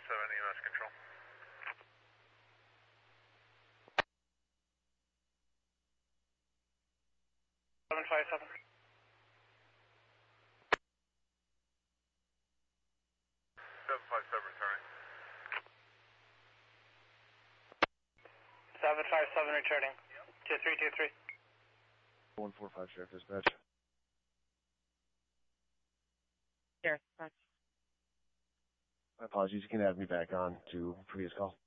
EMS control. Seven 757 returning. 757 returning. 2323. 145 Sheriff Dispatch. Sheriff Dispatch. My apologies, you can add me back on to previous call.